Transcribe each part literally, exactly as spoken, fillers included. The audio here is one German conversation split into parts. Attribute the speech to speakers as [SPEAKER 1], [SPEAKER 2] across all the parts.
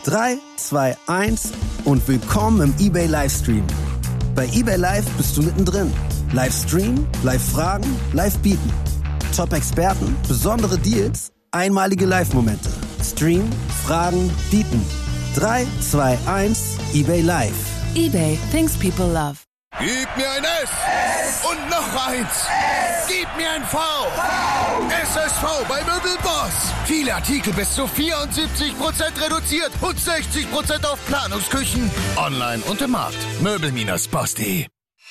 [SPEAKER 1] drei, zwei, eins und willkommen im eBay Livestream. Bei eBay Live bist du mittendrin. Livestream, Live-Fragen, Live-Bieten. Top-Experten, besondere Deals, einmalige Live-Momente. Stream, Fragen, Bieten. drei, zwei, eins, eBay Live.
[SPEAKER 2] eBay, things people love.
[SPEAKER 3] Gib mir ein S, S. Und noch eins. S. Gib mir ein V. V. S S V bei Möbelboss. Viele Artikel bis zu vierundsiebzig Prozent reduziert und sechzig Prozent auf Planungsküchen. Online und im Markt. Möbel Boss punkt de.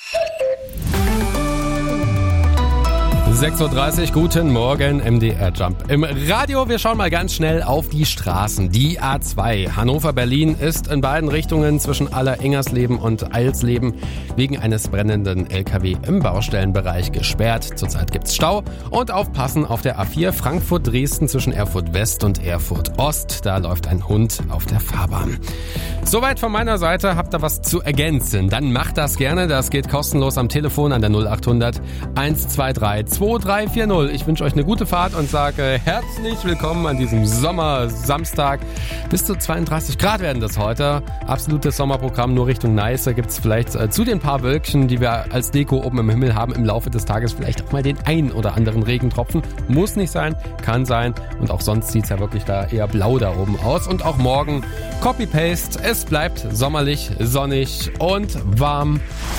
[SPEAKER 4] sechs Uhr dreißig, guten Morgen, M D R Jump. Im Radio, wir schauen mal ganz schnell auf die Straßen. Die A zwei Hannover-Berlin ist in beiden Richtungen zwischen Aller-Ingersleben und Eilsleben wegen eines brennenden L K W im Baustellenbereich gesperrt. Zurzeit gibt's Stau und aufpassen auf der A vier Frankfurt-Dresden zwischen Erfurt West und Erfurt Ost. Da läuft ein Hund auf der Fahrbahn. Soweit von meiner Seite. Habt ihr was zu ergänzen? Dann macht das gerne. Das geht kostenlos am Telefon an der null acht hundert eins zwei drei zwei drei vier null. Ich wünsche euch eine gute Fahrt und sage herzlich willkommen an diesem Sommersamstag. Bis zu zweiunddreißig Grad werden das heute. Absolutes Sommerprogramm, nur Richtung Neiße gibt es vielleicht äh, zu den paar Wölkchen, die wir als Deko oben im Himmel haben, im Laufe des Tages vielleicht auch mal den ein oder anderen Regentropfen. Muss nicht sein, kann sein. Und auch sonst sieht es ja wirklich da eher blau da oben aus. Und auch morgen Copy-Paste. Es bleibt sommerlich, sonnig und warm.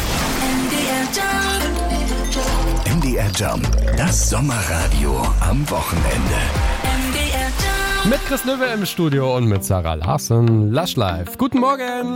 [SPEAKER 3] M D R Jump, das Sommerradio am Wochenende.
[SPEAKER 4] Mit Chris Löwe im Studio und mit Sarah Larsen. Lush Life. Guten Morgen!